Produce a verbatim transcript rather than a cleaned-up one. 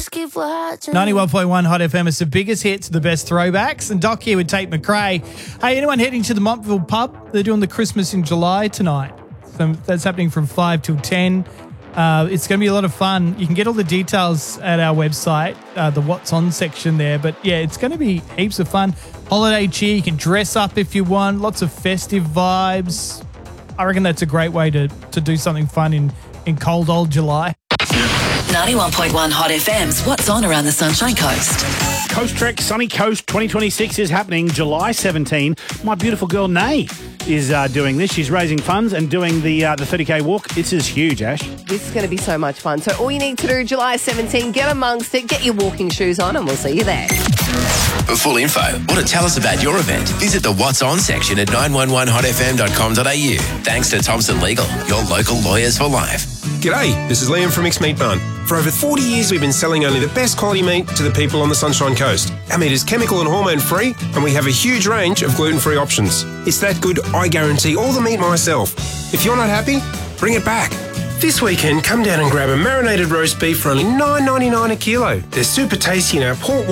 just keep watching. ninety-one point one Hot F M is the biggest hits, the best throwbacks. And Doc here with Tate McRae. Hey, anyone heading to the Montville pub? They're doing the Christmas in July tonight. So that's happening from five till ten. Uh, it's going to be a lot of fun. You can get all the details at our website, uh, the What's On section there. But yeah, it's going to be heaps of fun. Holiday cheer. You can dress up if you want. Lots of festive vibes. I reckon that's a great way to, to do something fun in, in cold old July. ninety-one point one Hot F M's What's On around the Sunshine Coast. Coast Trek Sunny Coast twenty twenty-six is happening July seventeenth. My beautiful girl, Nay, is uh, doing this. She's raising funds and doing the uh, the thirty K walk. This is huge, Ash. This is going to be so much fun. So all you need to do, July seventeenth, get amongst it, get your walking shoes on, and we'll see you there. For full info or to tell us about your event, visit the What's On section at nine one one hot f m dot com dot a u. Thanks to Thompson Legal, your local lawyers for life. G'day, this is Liam from Mixed Meat Barn. For over forty years, we've been selling only the best quality meat to the people on the Sunshine Coast. Our meat is chemical and hormone free, and we have a huge range of gluten-free options. It's that good, I guarantee all the meat myself. If you're not happy, bring it back. This weekend, come down and grab a marinated roast beef for only nine ninety-nine a kilo. They're super tasty and our pork